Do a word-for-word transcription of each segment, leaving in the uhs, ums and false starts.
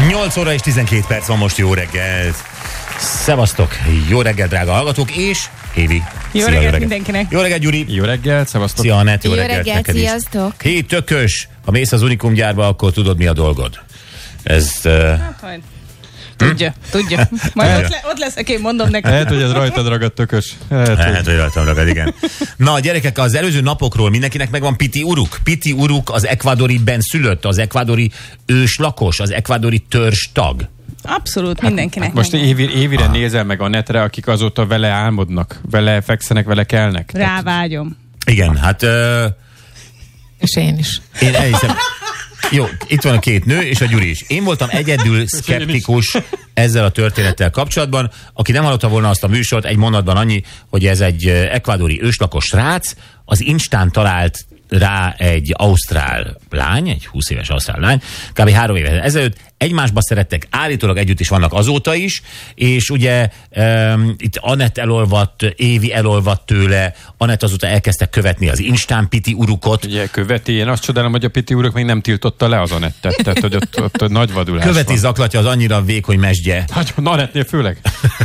nyolc óra és tizenkét perc van most, jó reggelt! Szevasztok, jó reggel, drága hallgatók, és Évi. Jó Szia, reggelt jó reggelt mindenkinek. Jó reggelt, Gyuri. Jó reggelt, szevasztok. Szia, Anett, jó, Jó reggelt, reggelt, neked is. sziasztok. Hé, tökös, ha mész az Unikum gyárba, akkor tudod, mi a dolgod. Ez... Uh... Hát, majd. Tudja, tudja. Majd ott, le, ott leszek, én mondom neked. Lehet, hogy ez rajtad ragadt, tökös. Lehet, Hát, hogy rajtam ragad, igen. Na, gyerekek, az előző napokról mindenkinek megvan Piti Uruk. Piti Uruk az ekvádori benszülött, az ekvádori őslakos, az ekvádori törzs tag. Abszolút mindenkinek. most Évi, Évire ah. nézel meg a netre, akik azóta vele álmodnak, vele fekszenek, vele kelnek. Rávágyom. Igen, hát... Uh... És én is. Én elhiszem... Jó, itt van a két nő, és a Gyuri is. Én voltam egyedül szkeptikus ezzel a történettel kapcsolatban. Aki nem hallotta volna azt a műsort, egy mondatban annyi, hogy ez egy ekvádori őslakos srác, az Instán talált rá egy ausztrál lány, egy húsz éves ausztrál lány, kb. három évvel ezelőtt, egymásba szerettek, állítólag együtt is vannak azóta is, és ugye um, itt Anett elolvadt, Évi elolvadt tőle, Anett azóta elkezdtek követni az Instán Piti Urukot. Ugye követi, én azt csodálom, hogy a Piti Uruk még nem tiltotta le az Anettet, tehát hogy ott, ott, ott nagy vadulás Követi van. zaklatja az annyira vékony mesdje. Nagyon, Anettnél főleg.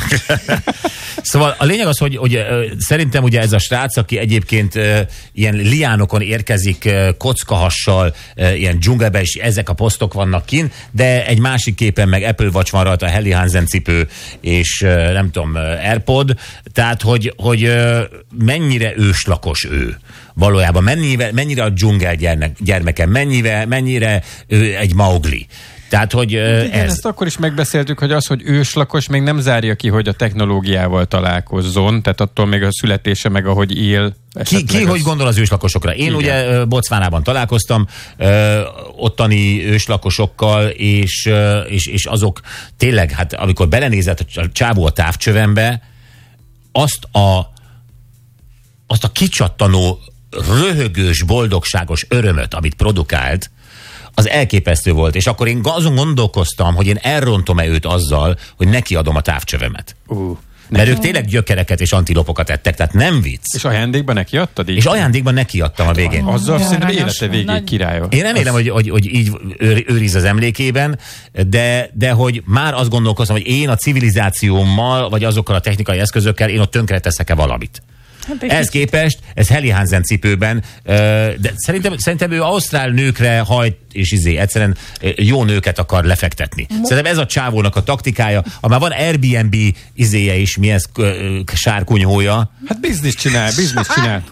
Szóval a lényeg az, hogy, hogy uh, szerintem ugye ez a srác, aki egyébként uh, ilyen liánokon érkezik uh, kockahassal, uh, ilyen dzsungelben, és ezek a posztok vannak kin, de egy másik képen meg Apple Watch van rajta, Helly Hansen cipő, és uh, nem tudom, uh, AirPod, tehát hogy, hogy uh, mennyire őslakos ő valójában, mennyire, mennyire a dzsungel gyermek, gyermeke, mennyire, mennyire ő egy Mowgli. Tehát, hogy uh, igen, ez... ezt akkor is megbeszéltük, hogy az, hogy őslakos még nem zárja ki, hogy a technológiával találkozzon, tehát attól még a születése, meg ahogy él. Ki, ki az... hogy gondol az őslakosokra? Én igen. ugye Bocvánában találkoztam ö, ottani őslakosokkal, és, ö, és, és azok tényleg, hát amikor belenézett a csávó a távcsövembe, azt a, azt a kicsattanó, röhögős, boldogságos örömöt, amit produkált, az elképesztő volt, és akkor én azon gondolkoztam, hogy én elrontom-e őt azzal, hogy neki adom a távcsövemet. Uh, Mert ők tényleg gyökereket és antilopokat ettek, tehát nem vicc. És ajándékban neki adtad így? És ajándékban neki adtam a végén. Azzal szerintem élete végéig nagy... királyos. Én remélem, hogy, hogy, hogy így őriz az emlékében, de, de hogy már azt gondolkoztam, hogy én a civilizációmmal, vagy azokkal a technikai eszközökkel én ott tönkre teszek-e valamit. Hát ez képest, ez Helly Hansen cipőben, de szerintem, szerintem ő ausztrál nőkre hajt, és izé, egyszerűen jó nőket akar lefektetni. Szerintem ez a csávónak a taktikája. Ha már van Airbnb izéje is, mi ez, sárkunyhója. Hát biznisz csinál, biznisz csinál.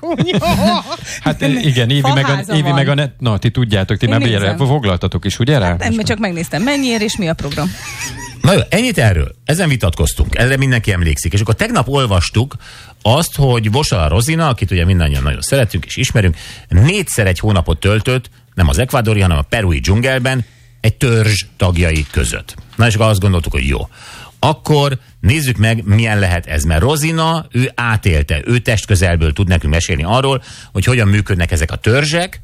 Hát igen, Évi meg a, Évi meg a net, na, ti tudjátok, ti már bére foglaltatok is, ugye rá? Hát nem, csak megnéztem, mennyiért és mi a program. Na jó, ennyit erről. Ezen vitatkoztunk. Erre mindenki emlékszik. És akkor tegnap olvastuk azt, hogy Vosala Rozina, akit ugye mindannyian nagyon szeretünk és ismerünk, négyszer egy hónapot töltött, nem az ekvádori, hanem a perui dzsungelben, egy törzs tagjai között. Na és akkor azt gondoltuk, hogy jó. Akkor nézzük meg, milyen lehet ez, mert Rozina, ő átélte, ő testközelből tud nekünk mesélni arról, hogy hogyan működnek ezek a törzsek,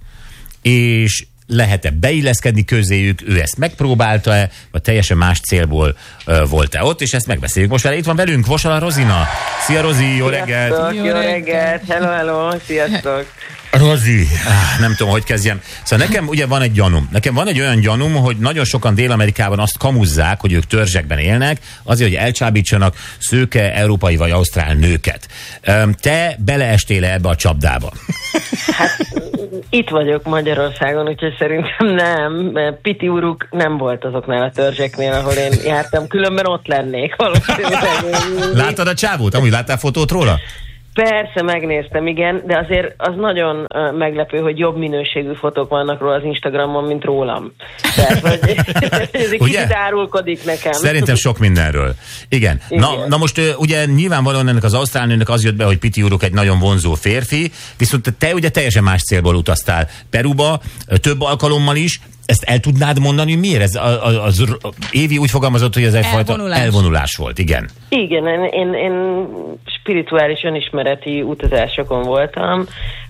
és lehet-e beilleszkedni közéjük, ő ezt megpróbálta-e, vagy teljesen más célból uh, volt-e ott, és ezt megbeszéljük. Most már itt van velünk Vosala Rozina. Szia, Rozi, jó reggelt! Jó reggelt, hello, hello, sziasztok! Rozi, ah, nem tudom, hogy kezdjem. Szóval nekem ugye van egy gyanúm. Nekem van egy olyan gyanúm, hogy nagyon sokan Dél-Amerikában azt kamuzzák, hogy ők törzsekben élnek, azért, hogy elcsábítsanak szőke, európai vagy ausztrál nőket. Te beleestél ebbe a csapdába? Hát itt vagyok Magyarországon, úgyhogy szerintem nem. Piti Uruk nem volt azoknál a törzseknél, ahol én jártam, különben ott lennék valószínűleg. Láttad a csávót? Amúgy láttál fotót róla? Persze, megnéztem, igen, de azért az nagyon uh, meglepő, hogy jobb minőségű fotók vannak róla az Instagramon, mint rólam. Tehát, hogy ez egy kicsit árulkodik nekem. Szerintem sok mindenről. Igen. Igen. Na, na most uh, ugye nyilvánvalóan ennek az ausztrál nőnek az jött be, hogy Piti Uruk egy nagyon vonzó férfi, viszont te ugye teljesen más célból utaztál Peruba, több alkalommal is. Ezt el tudnád mondani, miért? Ez az, az, az Évi úgy fogalmazott, hogy ez egyfajta elvonulás. elvonulás volt, igen. Igen, én, én, én spirituális önismereti utazásokon voltam.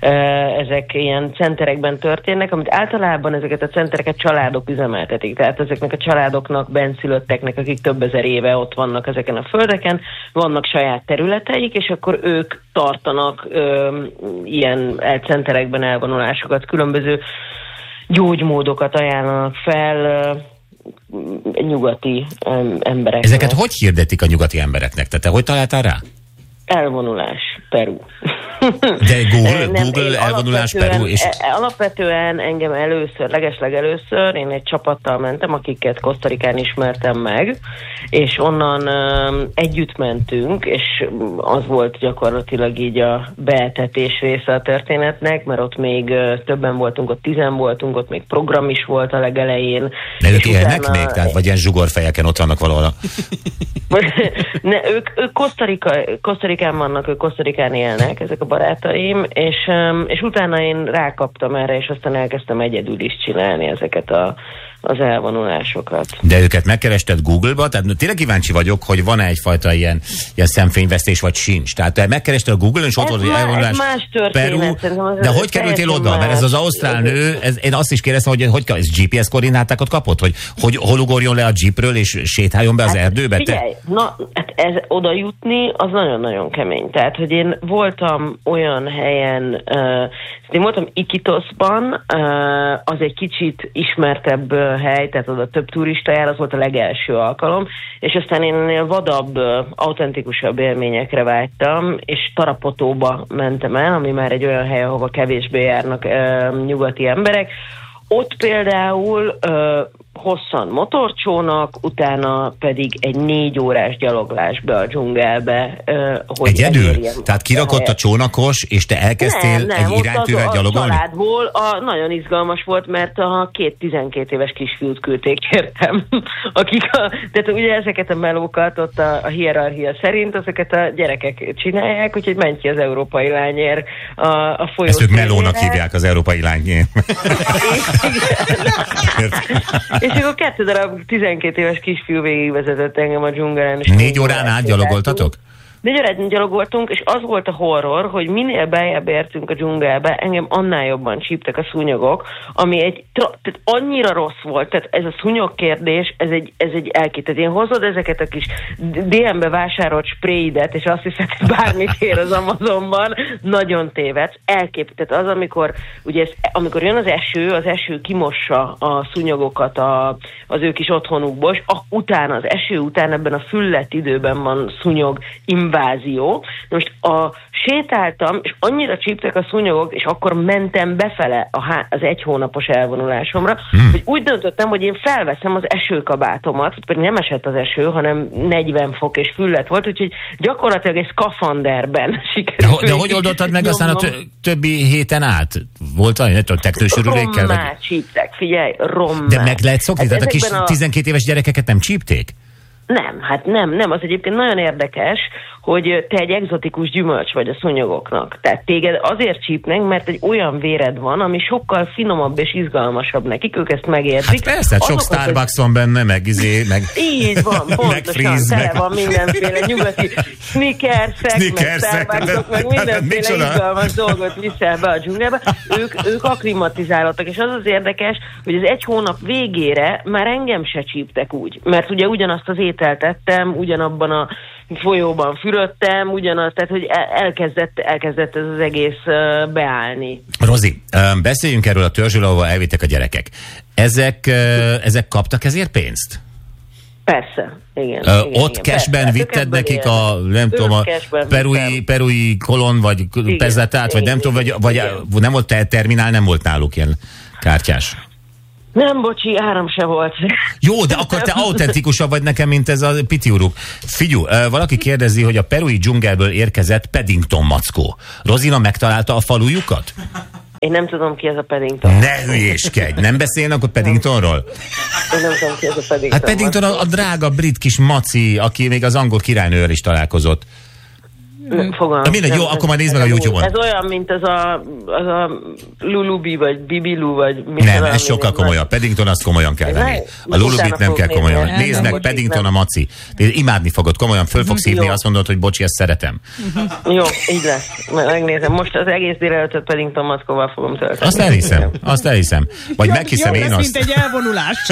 Ezek ilyen centerekben történnek, amit általában ezeket a centereket családok üzemeltetik. Tehát ezeknek a családoknak, benszülötteknek, akik több ezer éve ott vannak ezeken a földeken, vannak saját területeik, és akkor ők tartanak ö, ilyen centerekben elvonulásokat, különböző gyógymódokat ajánlanak fel, nyugati um, embereknek. Ezeket hogy hirdetik a nyugati embereknek? Tehát te hogy találtál rá? Elvonulás, Peru. De Google, Nem, Google elvonulás, Peru, és... Alapvetően engem először, legesleg először, én egy csapattal mentem, akiket Kosztarikán ismertem meg, és onnan um, együtt mentünk, és az volt gyakorlatilag így a beetetés része a történetnek, mert ott még uh, többen voltunk, ott tizen voltunk, ott még program is volt a legelején. De ők élnek utána... még? Tehát, vagy ilyen zsugorfejeken ott vannak valahol? ne, ők, ők Kosztarika, Kosztarikán vannak, ők Kosztarikán élnek, ezek a barátaim, és, és utána én rákaptam erre, és aztán elkezdtem egyedül is csinálni ezeket a, az elvonulásokat. De őket megkerested Google-ba? Tehát tényleg kíváncsi vagyok, hogy van-e egyfajta ilyen, ilyen szemfényvesztés, vagy sincs. Tehát te megkerested a Google-on, és ott volt, hogy elvonulás Peru. De hogy kerültél oda? Más. Mert ez az ausztrál nő, ez, én azt is kérdeztem, hogy hogy ez gé pé es koordinátákat kapott? Hogy, hogy hol ugorjon le a jeepről, és sétáljon be az hát, erdőbe? Figyelj, te? Na, hát ez oda jutni, az nagyon-nagyon kemény. Tehát, hogy én voltam olyan helyen, uh, én voltam Iquitos-ban, uh, az egy kicsit ismertebb uh, hely, tehát oda több turista jár, az volt a legelső alkalom, és aztán én ennél vadabb, uh, autentikusabb élményekre vágytam, és Tarapotóba mentem el, ami már egy olyan hely, ahova kevésbé járnak uh, nyugati emberek. Ott például uh, hosszan motorcsónak, utána pedig egy négy órás gyaloglás be a dzsungelbe. Uh, hogy egyedül? Tehát kirakott a csónakos, és te elkezdtél nem, nem, egy iránytűvel gyalogolni? A családból a, nagyon izgalmas volt, mert a két tizenkét éves kisfiút küldték értem, akik a, tehát ugye ezeket a melókat ott a, a hierarchia szerint, ezeket a gyerekek csinálják, úgyhogy menj ki az európai lányér a, a folyó. Ezt ők melónak hívják, az európai lányér. És akkor kettő darab tizenkét éves kisfiú végigvezetett engem a dzsungelen. Négy órán át gyalogoltatok? Négy órán gyalogoltunk, és az volt a horror, hogy minél beljebb értünk a dzsungelbe, engem annál jobban csíptek a szúnyogok, ami egy, tehát annyira rossz volt, tehát ez a szúnyog kérdés, ez egy, ez egy elkét. Tehát én hozod ezeket a kis dé em-be vásárolt spréidet, és azt hiszed, hogy bármit ér az Amazonban, nagyon tévedsz, elkép. Tehát az, amikor, ugye ez, amikor jön az eső, az eső kimossa a szúnyogokat a, az ő kis otthonukból, és a, utána, az eső után ebben a füllett időben van szúnyog invázió. Most a, sétáltam, és annyira csíptek a szúnyogok, és akkor mentem befele a há- az egy hónapos elvonulásomra, hmm. hogy úgy döntöttem, hogy én felveszem az esőkabátomat, pedig nem esett az eső, hanem negyven fok és füllet volt, úgyhogy gyakorlatilag egy szkafanderben sikerült. De, de hogy oldottad meg aztán a t- többi héten át? Volt valami, nem tudom, teknősörülékkel? Rommá vagy... csíptek, figyelj, rommá. De meg lehet szokni, hát tehát a kis a... tizenkét éves gyerekeket nem csípték? Nem, hát nem, nem. Az egyébként nagyon érdekes, hogy te egy egzotikus gyümölcs vagy a szúnyogoknak. Tehát téged azért csípnek, mert egy olyan véred van, ami sokkal finomabb és izgalmasabb nekik, ők ezt megérzik. Hát persze, sok Starbucks van benne, meg izé, meg... Így van, pontosan, tele van mindenféle nyugati sneakersek, meg Starbucksok, meg mindenféle izgalmas dolgot viszel be a dzsungelbe. Ők, ők akklimatizálódtak, és az az érdekes, hogy az egy hónap végére már engem se csíptek úgy, mert ugye ugyanazt az ételt ettem, ugyanabban a folyóban fürödtem, ugyanaz, tehát hogy elkezdett, elkezdett ez az egész beállni. Rozi, beszéljünk erről a törzsről, ahol elvittek a gyerekek. Ezek, ezek kaptak ezért pénzt? Persze, igen. Uh, igen ott igen, cashben vitted nekik a, nem tudom, a perui, perui kolon, vagy pezetát, vagy nem tudom, vagy, vagy nem volt terminál, nem volt náluk ilyen kártyás. Nem, bocsi, áram se volt. Jó, de akkor te autentikusabb vagy nekem, mint ez a piti uruk. Figyú, valaki kérdezi, hogy a perui dzsungelből érkezett Paddington mackó. Rozina megtalálta a falujukat? Én nem tudom, ki ez a Paddington. Ne hülyéskedj! Nem beszélnek ott Paddingtonról? Én nem tudom, ki ez a Paddington. Hát Paddington a, a drága brit kis maci, aki még az angol királynővel is találkozott. Fogalmam. Mindegy, jó, akkor majd nézd meg a YouTube-on. Ez olyan, mint az a, az a Lulubi, vagy Bibilu, vagy... Nem, ez sokkal komolyabb. Paddington azt komolyan kell venni. A Lulubit nem kell komolyan. Nézd meg, Paddington a maci. Imádni fogod, komolyan föl fogsz hívni, azt mondod, hogy bocsi, ezt szeretem. Jó, így lesz. Megnézem. Most az egész délelőttet Paddington mackóval fogom tölteni. Azt elhiszem, azt elhiszem. Vagy meghiszem én azt. Mint egy elvonulás.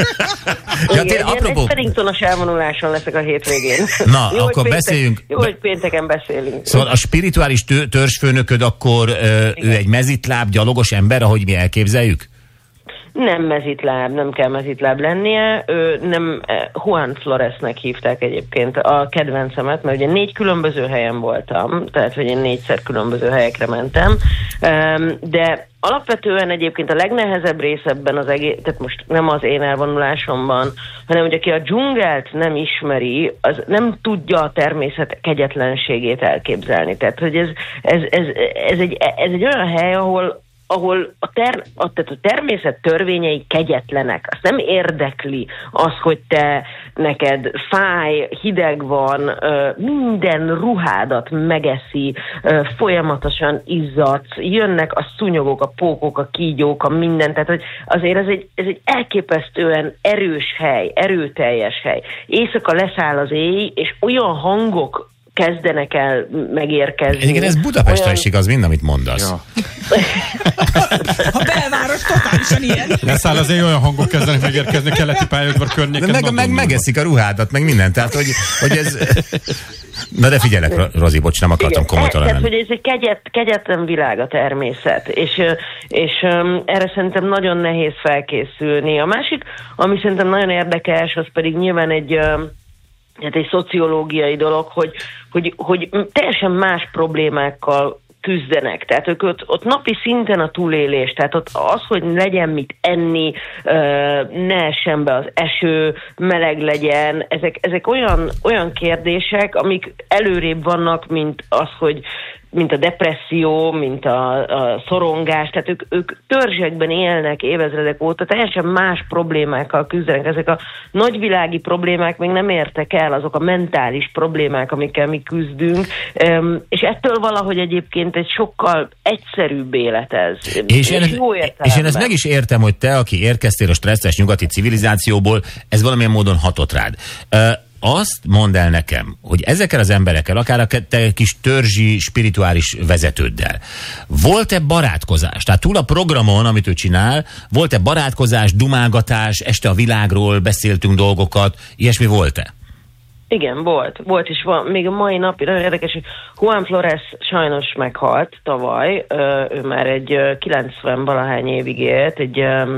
Ja, igen, apropó... egy Paddingtonos elvonuláson leszek a hétvégén. Na, jó, akkor beszéljünk. Jó, hogy pénteken beszélünk. Szóval a spirituális tő, törzsfőnököd akkor ö, ő egy mezitláb, gyalogos ember, ahogy mi elképzeljük? Nem mezitláb, nem kell mezitláb lennie. Ő nem, Juan Floresnek hívták egyébként a kedvencemet, mert ugye négy különböző helyen voltam, tehát hogy én négyszer különböző helyekre mentem, de alapvetően egyébként a legnehezebb rész ebben az egész, tehát most nem az én elvonulásomban, hanem hogy aki a dzsungelt nem ismeri, az nem tudja a természet kegyetlenségét elképzelni. Tehát, hogy ez, ez, ez, ez, egy, ez egy olyan hely, ahol ahol a, ter, a, tehát a természet törvényei kegyetlenek. Azt nem érdekli az, hogy te neked fáj, hideg van, minden ruhádat megeszi, folyamatosan izzadsz, jönnek a szúnyogok, a pókok, a kígyók, a minden. Tehát hogy azért ez egy, ez egy elképesztően erős hely, erőteljes hely. Éjszaka leszáll az éj, és olyan hangok kezdenek el megérkezni. Igen, ez Budapestre olyan... is igaz, mind, amit mondasz. Ja. A belváros totálisan ilyen. Leszáll az éj, olyan hangok kezdenek megérkezni keleti pályaudvar környéken. De meg, meg megeszik a ruhádat, meg mindent. Tehát, hogy, hogy ez... Na de figyelek, Rozi, bocs, nem akartam komolytalan lenni. Tehát, hogy ez egy kegyet, kegyetlen világ a természet, és, és um, erre szerintem nagyon nehéz felkészülni. A másik, ami szerintem nagyon érdekes, az pedig nyilván egy... Um, hát egy szociológiai dolog, hogy, hogy, hogy teljesen más problémákkal küzdenek. Tehát ők ott, ott napi szinten a túlélés, tehát ott az, hogy legyen mit enni, ne essen be az eső, meleg legyen, ezek, ezek olyan, olyan kérdések, amik előrébb vannak, mint az, hogy mint a depresszió, mint a, a szorongás, tehát ők, ők törzsekben élnek évezredek óta, teljesen más problémákkal küzdenek. Ezek a nagyvilági problémák még nem értek el, azok a mentális problémák, amikkel mi küzdünk, és ettől valahogy egyébként egy sokkal egyszerűbb élet ez. És, én, és én ezt meg is értem, hogy te, aki érkeztél a stresszes nyugati civilizációból, ez valamilyen módon hatott rád. Azt mondd el nekem, hogy ezekkel az emberekkel, akár a te kis törzsi, spirituális vezetőddel, volt-e barátkozás? Tehát túl a programon, amit ő csinál, volt-e barátkozás, dumálgatás, este a világról beszéltünk dolgokat, ilyesmi volt-e? Igen, volt. Volt is van. Még a mai napig nagyon érdekes, hogy Juan Flores sajnos meghalt tavaly. Ő már egy kilencven valahány évig élt, egy,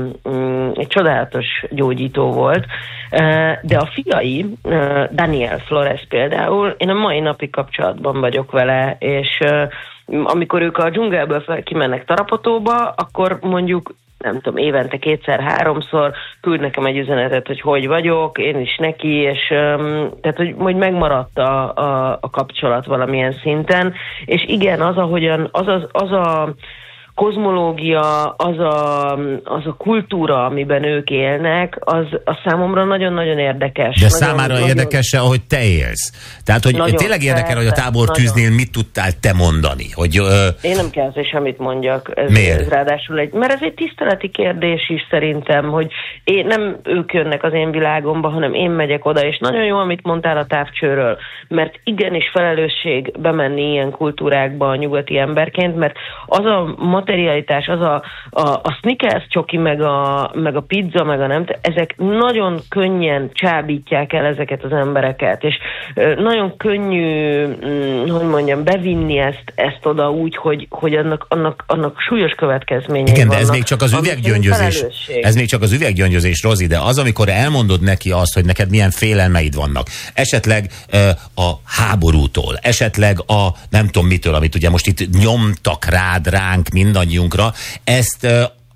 egy csodálatos gyógyító volt. De a fiai, Daniel Flores például, én a mai napig kapcsolatban vagyok vele, és amikor ők a dzsungelből fel kimennek Tarapatóba, akkor mondjuk nem tudom, évente kétszer-háromszor küld nekem egy üzenetet, hogy hogy vagyok, én is neki, és um, tehát, hogy, hogy megmaradt a, a, a kapcsolat valamilyen szinten, és igen, az, ahogyan, az, az, az a kozmológia, az a, az a kultúra, amiben ők élnek, az, az számomra nagyon-nagyon érdekes. De nagyon, számára nagyon, érdekes, ahogy te élsz. Tehát, hogy nagyon tényleg érdekel, hogy a tábortűznél mit tudtál te mondani? Hogy, ö... Én nem kell, hogy semmit mondjak. Ez, Miért? Ez ráadásul egy, mert ez egy tiszteleti kérdés is szerintem, hogy én, nem ők jönnek az én világomba, hanem én megyek oda, és nagyon jó, amit mondtál a távcsőről, mert igenis felelősség bemenni ilyen kultúrákba a nyugati emberként, mert az a materialitás, az a, a, a Snickers csoki, meg a, meg a pizza, meg a nem, ezek nagyon könnyen csábítják el ezeket az embereket, és nagyon könnyű, hogy mondjam, bevinni ezt, ezt oda úgy, hogy, hogy annak, annak, annak súlyos következményei igen, vannak. de ez még csak az üveggyöngyözés. Ez még csak az üveggyöngyözés, Rozi, de az, amikor elmondod neki azt, hogy neked milyen félelmeid vannak, esetleg a háborútól, esetleg a nem tudom mitől, amit ugye most itt nyomtak rád, ránk, mindannyiunkra, ezt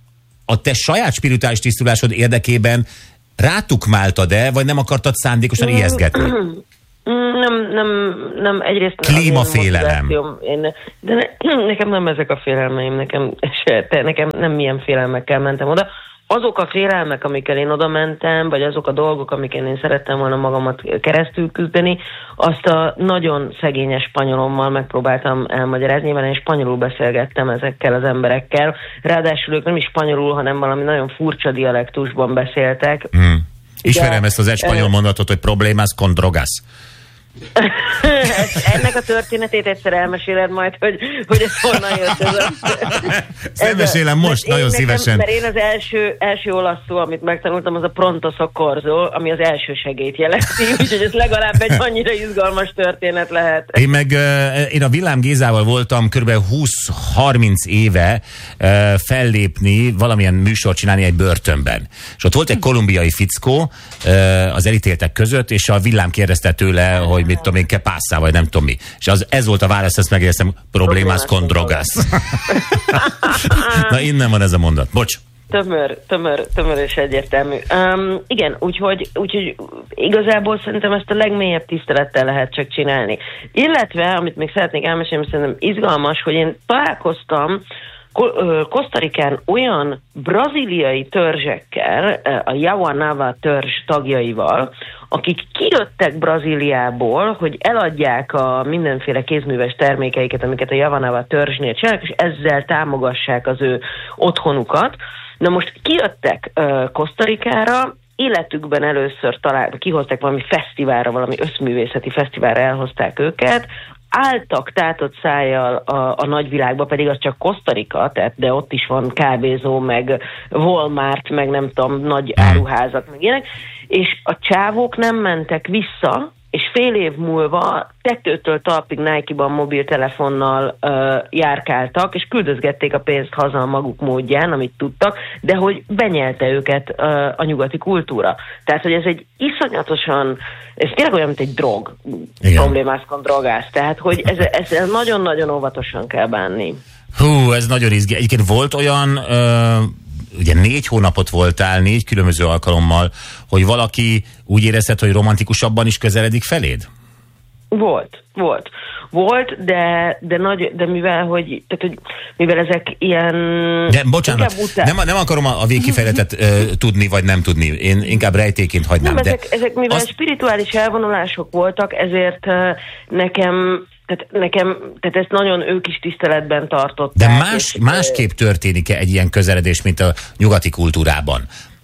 a te saját spirituális tisztulásod érdekében rátukmáltad-e, vagy nem akartad szándékosan ijesztgetni? Nem, nem, nem, egyrészt... Klímafélelem. Én, de ne, nekem nem ezek a félelmeim, nekem, nekem nem milyen félelmekkel mentem oda. Azok a félelmek, amikkel én oda mentem, vagy azok a dolgok, amiken én szerettem volna magamat keresztül küzdeni, azt a nagyon szegényes spanyolommal megpróbáltam elmagyarázni. Nyilván én spanyolul beszélgettem ezekkel az emberekkel. Ráadásul ők nem is spanyolul, hanem valami nagyon furcsa dialektusban beszéltek. Hmm. Ismerem de, ezt az egy spanyol mondatot, hogy problémás con drogas. Ennek a történetét egyszer elmeséled majd, hogy, hogy ez honnan jött ez a... Elmesélem most, nagyon nekem, szívesen. Mert én az első, első olasz szó, amit megtanultam, az a pronto soccorso, ami az első segélyt jelenti, úgyhogy ez legalább egy annyira izgalmas történet lehet. Én meg, én a Villám Gézával voltam kb. húsz-harminc éve fellépni, valamilyen műsort csinálni egy börtönben. És ott volt egy kolumbiai fickó az elítéltek között, és a Villám kérdezte tőle, hogy mit tudom én, que passa, vagy nem tudom mi. És az, ez volt a válasz, ezt megéreztem, problémás con drogas. Na, innen van ez a mondat. Bocs. Tömör, tömör, tömör és egyértelmű. Um, igen, úgyhogy, úgyhogy igazából szerintem ezt a legmélyebb tisztelettel lehet csak csinálni. Illetve, amit még szeretnék elmesélni, szerintem izgalmas, hogy én találkoztam Kosztarikán olyan braziliai törzsekkel, a Yawanava törzs tagjaival, akik kijöttek Brazíliából, hogy eladják a mindenféle kézműves termékeiket, amiket a Yawanava törzsnél csinálnak, és ezzel támogassák az ő otthonukat. Na most kijöttek uh, Kosztarikára, életükben először talán kihozták valami fesztiválra, valami összművészeti fesztiválra elhozták őket, álltak tátott szájjal a, a nagyvilágba, pedig az csak Kosztarika, tehát, de ott is van kávézó, meg Walmart, meg nem tudom, nagy áruházak, meg ilyenek, és a csávók nem mentek vissza, és fél év múlva tetőtől talpig Nike-ban mobiltelefonnal uh, járkáltak, és küldözgették a pénzt haza a maguk módján, amit tudtak, de hogy benyelte őket uh, a nyugati kultúra. Tehát, hogy ez egy iszonyatosan, ez tényleg olyan, mint egy drog, problémászkon drogász. Tehát, hogy ez, ez nagyon-nagyon óvatosan kell bánni. Hú, ez nagyon izgi. Egyébként volt olyan... Uh... ugye négy hónapot voltál, négy különböző alkalommal, hogy valaki úgy érezted, hogy romantikusabban is közeledik feléd? Volt, volt. Volt, de, de, nagy, de mivel, hogy, tehát, hogy mivel ezek ilyen... De bocsánat, nem, nem akarom a, a végkifejletet uh, tudni, vagy nem tudni. Én inkább rejtéként hagynám. Nem, de ezek, ezek mivel azt... spirituális elvonulások voltak, ezért uh, nekem... Tehát nekem, tehát ezt nagyon ők is tiszteletben tartották. De más, másképp történik-e egy ilyen közeledés, mint a nyugati kultúrában?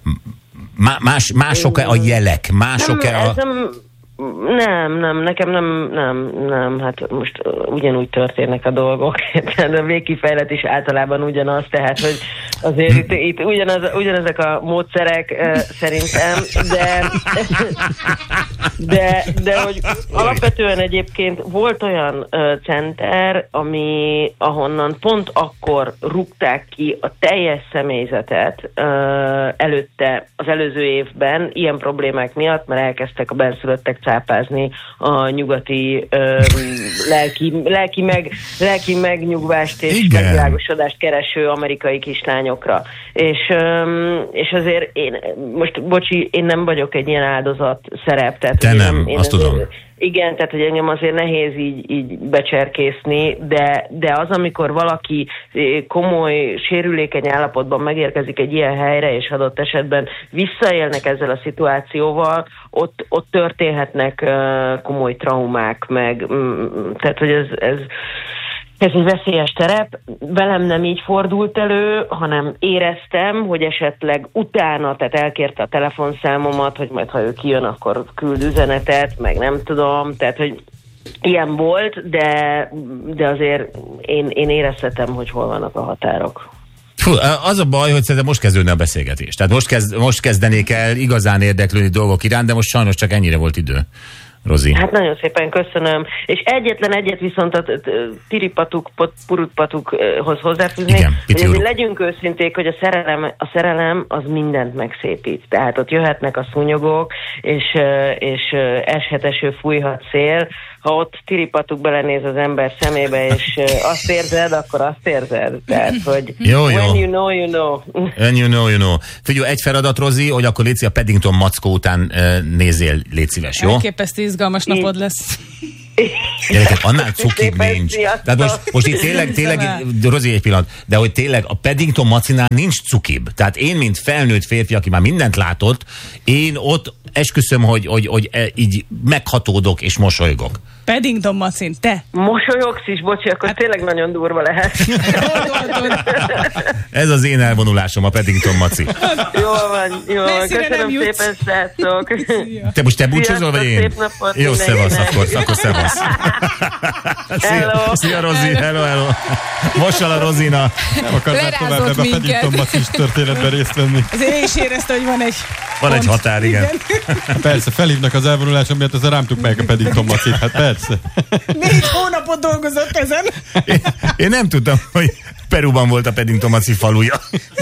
Má, más, mások-e a jelek? Mások-e nem, a... Ez nem, nem, nem, nekem nem, nem, nem, hát most ugyanúgy történnek a dolgok. Tehát a végkifejlet is általában ugyanaz, tehát, hogy azért itt, itt ugyanaz, ugyanezek a módszerek uh, szerintem, de, de, de hogy alapvetően egyébként volt olyan uh, center, ami ahonnan pont akkor rúgták ki a teljes személyzetet uh, előtte, az előző évben ilyen problémák miatt, mert elkezdtek a benszülöttek cápázni a nyugati ö, lelki, lelki, meg, lelki megnyugvást és igen, megvilágosodást kereső amerikai kislányokra. És, ö, és azért én, most bocsi, én nem vagyok egy ilyen áldozat szerep. Tehát, te nem, én, én azt azért, tudom. Igen, tehát hogy engem azért nehéz így, így becserkészni, de, de az, amikor valaki komoly, sérülékeny állapotban megérkezik egy ilyen helyre, és adott esetben visszaélnek ezzel a szituációval, ott, ott történhetnek uh, komoly traumák, meg mm, tehát, hogy ez, ez Ez egy veszélyes terep, velem nem így fordult elő, hanem éreztem, hogy esetleg utána, tehát elkérte a telefonszámomat, hogy majd ha ő kijön, akkor küld üzenetet, meg nem tudom, tehát hogy ilyen volt, de, de azért én, én éreztetem, hogy hol vannak a határok. Fú, az a baj, hogy szerintem most kezdődne a beszélgetés. Tehát most, kezd, most kezdenék el igazán érdeklődni dolgok iránt, de most sajnos csak ennyire volt idő. Rozi. Hát nagyon szépen köszönöm. És egyetlen egyet viszont a tiripatuk, purutpatukhoz hozzáfűznék, hogy azért legyünk őszinték, hogy a szerelem, a szerelem az mindent megszépít. Tehát ott jöhetnek a szúnyogok, és, és eshet eső, fújhat szél. Ha ott tiripatuk belenéz az ember szemébe, és azt érzed, akkor azt érzed. Tehát, hogy jó, jó. When you know, you know. When you know, you know. Figyelj, egy feladat, Rozi, hogy akkor légy a Paddington Mackó után nézzél, légy szíves, jó? Elképesztő izgalmas napod lesz. Gyerekek, annál cukig nincs. Tehát most, most itt tényleg, tényleg, Rozi, egy pillanat, de hogy tényleg a Paddington Macinál nincs cukib. Tehát én, mint felnőtt férfi, aki már mindent látott, én ott esküszöm, hogy, hogy, hogy így meghatódok és mosolygok. Paddington Macin, te. Mosolyogsz is, bocsi, akkor hát... tényleg nagyon durva lehet. Ez az én elvonulásom, a Paddington Maci. Jó van, jó van. Köszönöm szépen, srácok. Te most te búcsúzol, vagy én? Jó, szevasz, akkor, akkor szevasz. Hello. Szia, Rozi, hello, hello. Mossal a Rozina. Nem akarnál tovább ebbe a Paddington Macis történetben részt venni. Azért én is érezte, hogy van egy Van pont. egy határ, igen. igen. Persze, felhívnak az elvonuláson miatt, ezzel rám tudjuk meg a Paddington Macit, hát persze. Négy hónapot dolgozott ezen. Én, én nem tudtam, hogy Peruban volt a Paddington Maci faluja.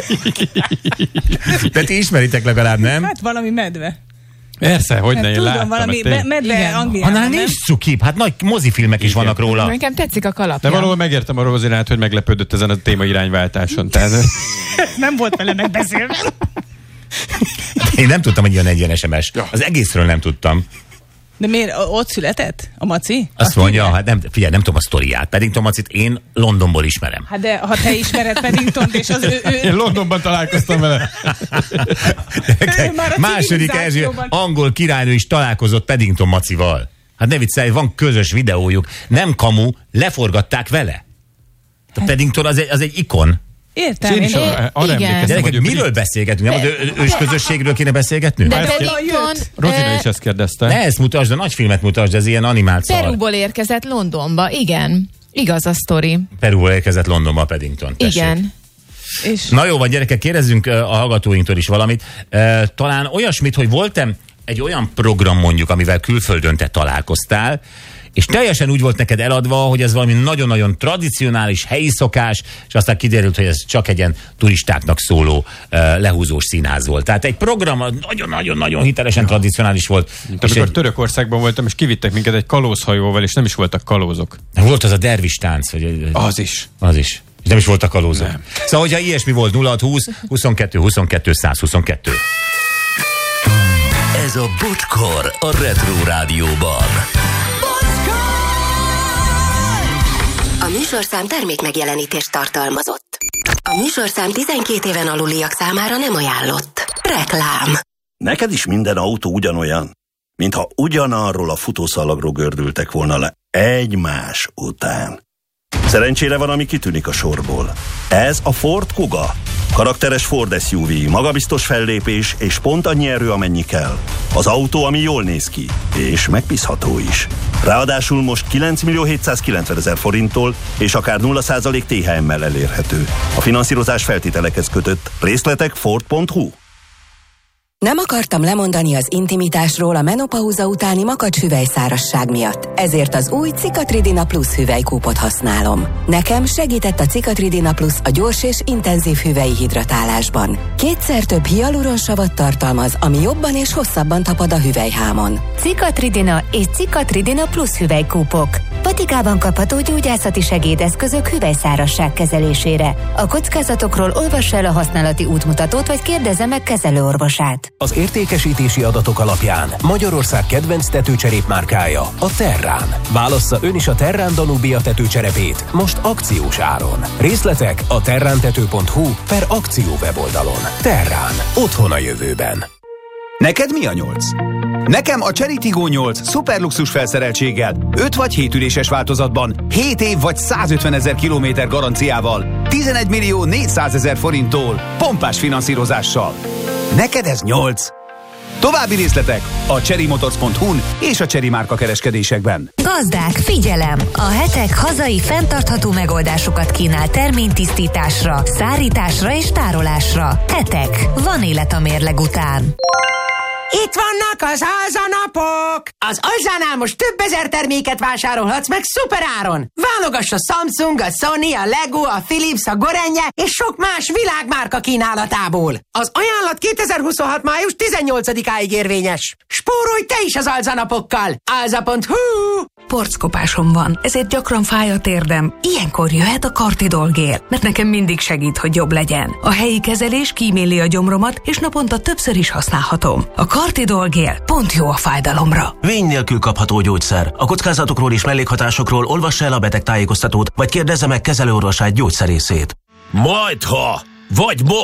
De ti ismeritek legalább, nem? Hát valami medve. Persze, hogy Hát ne, én tudom, láttam. valami ezt én- me- medve Igen. Angliában, Annál nem? nincs cukibb, hát nagy mozifilmek is Igen. vannak róla. Nekem tetszik a kalapja. De valahol megértem a Rozinát, hogy meglepődött ezen a téma irányváltáson. Tehát, Nem volt vele megbeszélve. Én nem tudtam, hogy jön egy ilyen es em es. Az egészről nem tudtam. De miért? Ott született? A Maci? Azt mondja, hát nem, figyelj, nem tudom a sztoriát. Paddington Macit én Londonból ismerem. Hát de ha te ismered Paddingtont, és az ő... ő én Londonban találkoztam vele. már a Második Erzsébet civilizációban. angol királynő is találkozott Paddington Macival. Hát ne viccelj, van közös videójuk. Nem kamu, leforgatták vele. A Paddington az egy, az egy ikon. Értem, Én én, is én, arra, arra Igen. emlékeztem, Gyerekek, hogy ő miről brit. beszélgetünk? Nem az ő- ős közösségről kéne beszélgetnünk? De Hát, Paddington Rozina eh, is ezt kérdezte. Ne ezt mutasd, a nagy filmet mutasd, ez ilyen animált szar. Peruból érkezett Londonba, igen. Igaz a sztori. Perúból érkezett Londonba a Paddington. Tessék. Igen. és Na jó van, gyerekek, kérdezzünk ö, a hallgatóinktól is valamit. Ö, Talán olyasmit, hogy volt-e egy olyan program mondjuk, amivel külföldön te találkoztál, és teljesen úgy volt neked eladva, hogy ez valami nagyon-nagyon tradicionális, helyi szokás, és aztán kiderült, hogy ez csak egy ilyen turistáknak szóló uh, lehúzós színház volt. Tehát egy program nagyon-nagyon-nagyon hitelesen tradicionális volt. Mint És amikor egy, Törökországban voltam, és kivittek minket egy kalózhajóval, és nem is voltak kalózok. volt az a dervis tánc, vagy Az is. az is. És nem is voltak kalózok. Nem. Szóval, hogyha ilyesmi volt, nulla hat húsz huszonkettő huszonkettő száz huszonkettő. Ez a Bocskor a Retro Rádióban. A műsorszám termék megjelenítést tartalmazott. A műsorszám tizenkét éven aluliak számára nem ajánlott. Reklám. Neked is minden autó ugyanolyan, mintha ugyanarról a futószalagról gördültek volna le egymás után. Szerencsére van, ami kitűnik a sorból. Ez a Ford Kuga. Karakteres Ford es u vé, magabiztos fellépés és pont annyi erő, amennyi kell. Az autó, ami jól néz ki, és megbízható is. Ráadásul most kilenc millió hétszázkilencvenezer forinttól és akár nulla százalék té há emmel elérhető. A finanszírozás feltételekhez kötött. Részletek ford pont hu. Nem akartam lemondani az intimitásról a menopauza utáni makacs hüvelyszárasság miatt. Ezért az új Cikatridina Plus hüvelykúpot használom. Nekem segített a Cikatridina Plus a gyors és intenzív hüvelyi hidratálásban. Kétszer több hialuronsavat tartalmaz, ami jobban és hosszabban tapad a hüvelyhámon. Cikatridina és Cikatridina Plus hüvelykúpok. Patikában kapható gyógyászati segédeszközök hüvelyszárasság kezelésére. A kockázatokról olvassa el a használati útmutatót, vagy kérdezze meg kezelőorvosát. Az értékesítési adatok alapján Magyarország kedvenc tetőcserépmárkája a Terrán. Válassza ön is a Terrán Danubia tetőcserepét most akciós áron. Részletek a terrántető pont hu per akció weboldalon. Terrán. Otthon a jövőben. Neked mi a nyolc? Nekem a Chery Tiggo nyolc szuperluxus felszereltséggel, öt vagy hét üléses változatban, hét év vagy százötvenezer kilométer garanciával, tizenegy millió négyszázezer forinttól, pompás finanszírozással. Neked ez nyolc. További részletek a cherrymotors pont hu-n és a Chery márka kereskedésekben. Gazdák, figyelem! A Hetek hazai fenntartható megoldásokat kínál terménytisztításra, szárításra és tárolásra. Hetek. Van élet a mérleg után. Itt vannak az alzanapok! Az Alzánál most több ezer terméket vásárolhatsz meg szuperáron! Válogass a Samsung, a Sony, a Lego, a Philips, a Gorenje és sok más világmárka kínálatából. Az ajánlat kétezer-huszonhat május tizennyolcadikáig érvényes. Spórolj te is az alzanapokkal! alza pont hu. Porckopásom van, ezért gyakran fáj a térdem. Ilyenkor jöhet a Cartidol-gél, mert nekem mindig segít, hogy jobb legyen. A helyi kezelés kíméli a gyomromat, és naponta többször is használhatom. A Cartidol-gél pont jó a fájdalomra. Vény nélkül kapható gyógyszer. A kockázatokról és mellékhatásokról olvassa el a betegtájékoztatót, vagy kérdezze meg kezelőorvosát, gyógyszerészét. Majd ha, vagy mo